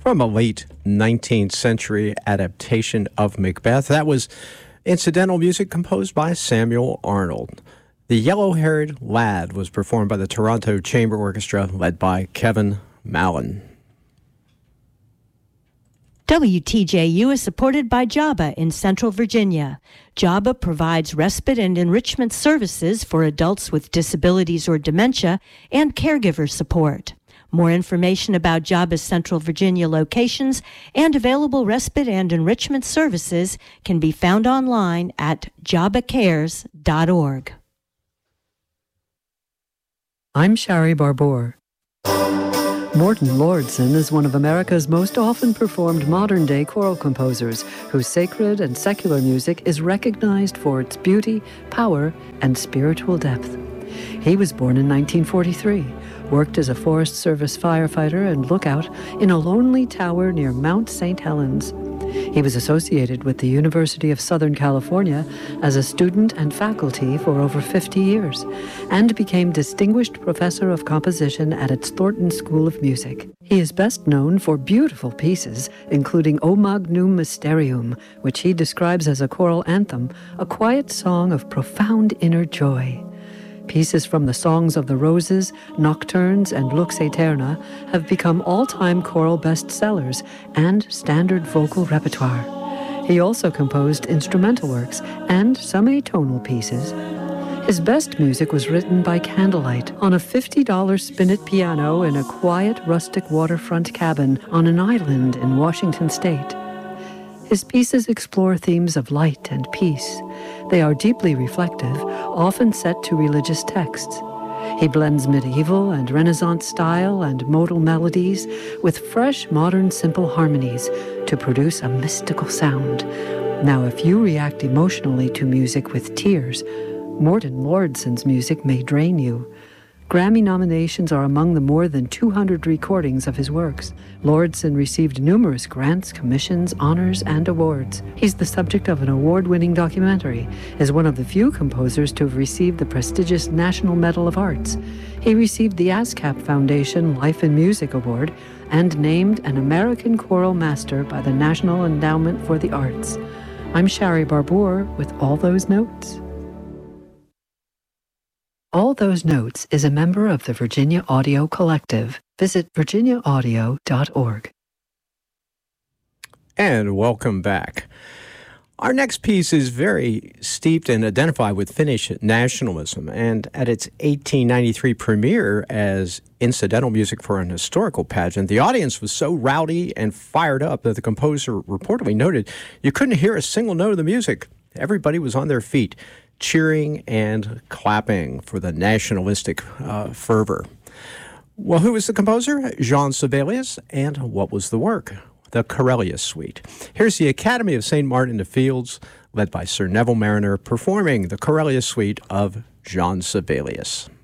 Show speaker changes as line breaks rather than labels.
from a late 19th century adaptation of Macbeth. That was incidental music composed by Samuel Arnold. The Yellow-Haired Lad was performed by the Toronto Chamber Orchestra, led by Kevin Mallon.
WTJU is supported by JABA in Central Virginia. JABA provides respite and enrichment services for adults with disabilities or dementia and caregiver support. More information about JABA's Central Virginia locations and available respite and enrichment services can be found online at jabacares.org.
I'm Shari Barbour. Morton Lordson is one of America's most often performed modern-day choral composers whose sacred and secular music is recognized for its beauty, power, and spiritual depth. He was born in 1943, worked as a Forest Service firefighter and lookout in a lonely tower near Mount St. Helens. He was associated with the University of Southern California as a student and faculty for over 50 years, and became Distinguished Professor of Composition at its Thornton School of Music. He is best known for beautiful pieces, including O Magnum Mysterium, which he describes as a choral anthem, a quiet song of profound inner joy. Pieces from the Songs of the Roses, Nocturnes, and Lux Aeterna have become all-time choral bestsellers and standard vocal repertoire. He also composed instrumental works and some atonal pieces. His best music was written by candlelight on a $50 spinet piano in a quiet, rustic waterfront cabin on an island in Washington State. His pieces explore themes of light and peace. They are deeply reflective, often set to religious texts. He blends medieval and Renaissance style and modal melodies with fresh, modern, simple harmonies to produce a mystical sound. Now, if you react emotionally to music with tears, Morton Lordson's music may drain you. Grammy nominations are among the more than 200 recordings of his works. Lordson received numerous grants, commissions, honors, and awards. He's the subject of an award-winning documentary, is one of the few composers to have received the prestigious National Medal of Arts. He received the ASCAP Foundation Life in Music Award and named an American Choral Master by the National Endowment for the Arts. I'm Shari Barbour with All Those Notes. All Those Notes is a member of the Virginia Audio Collective. Visit virginiaaudio.org.
And welcome back. Our next piece is very steeped and identified with Finnish nationalism, and at its 1893 premiere as incidental music for an historical pageant, the audience was so rowdy and fired up that the composer reportedly noted you couldn't hear a single note of the music. Everybody was on their feet, cheering and clapping for the nationalistic fervor. Well, who was the composer? Jean Sibelius. And what was the work? The Corellius Suite. Here's the Academy of St. Martin in the Fields, led by Sir Neville Marriner, performing the Corellius Suite of Jean Sibelius.